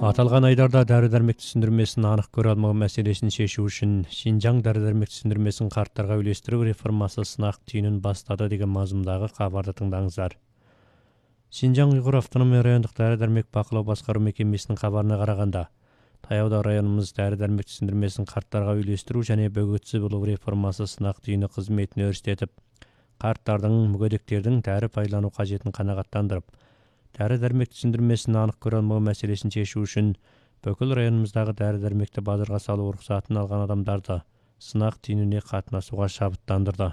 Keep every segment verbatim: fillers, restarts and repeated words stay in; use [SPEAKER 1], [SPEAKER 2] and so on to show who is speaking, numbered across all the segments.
[SPEAKER 1] Аталған айдарда дәрі-дәрмек түсіндірмесін анық көре алмау мәселесін шешу үшін Шинжаң дәрі-дәрмек түсіндірмесін қарттарға үйлестіру реформасы сынақ түйінін бастады деген мазмұндағы хабарды тыңдаңыздар. Шинжаң ұйғыр автономия райондық дәрі-дәрмек бақылау басқару мекемесінің хабарына қарағанда, таяуда районымыз дәрі-дәрмек түсіндірмесін қарттарға үйлестіру және бөгетсіз болу реформасы сынақ түйіні қызметін өрістетіп, қарттардың, мүгедектердің дәрі пайдалану қажетін қанағаттандырып, дәрі-дәрмек түсіндірмесін анық көре алмау мәселесін шешу үшін бүкіл районымыздағы дәрі-дәрмекті базарға салу рұқсатын алған адамдарды сынақ түйініне қатынасуға шабыттандырды.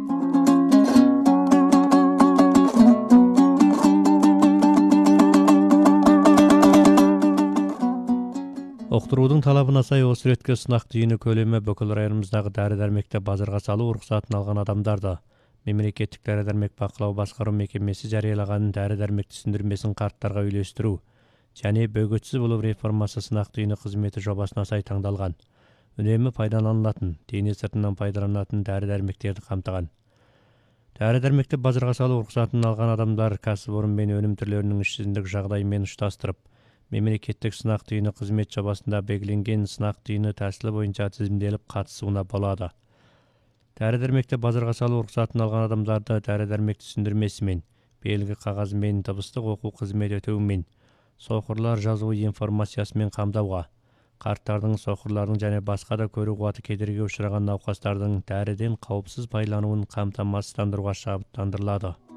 [SPEAKER 1] Оқтырудың талабына сай осы ретке сынақ түйіні көлемі бүкіл районымыздағы дәрі-дәрмекті базарға салу рұқсатын алған адамдарды мемлекеттік дәрі-дәрмек бақылау басқару мекемесі жариялаған дәрі-дәрмек түсіндірмесін қарттарға үйлестіру және бөгетсіз болу реформасы сынақ түйіні қызметі жобасына сай таңдалған, үнемі пайдаланылатын, дене сыртынан пайдаланатын дәрі-дәрмектерді қамтыған. Дәрі-дәрмекті базарға салу рұқсатын алған адамдар кәсіпорын мен өнім түрлерінің ішсіздік жағдайымен ұштастырып, мемлекеттік сынақ түйіні қызмет жобасында белгіленген сынақ түйіні тәсілі бойынша тізімделіп қатысуына болады. Дәрі-дәрмекті базарға салу рұқсатын алған адамдарды дәрі-дәрмек түсіндірмесімен, белгі қағазымен, дыбыстық оқу қызмет өтеуімен, соқырлар жазу информациясымен қамдауға, қарттардың, соқырлардың және басқа да көру қуаты кедергі ұшыраған науқастардың дәріден қауіпсіз пайдалануын қамтамасыздандыруға шабыттандырылады.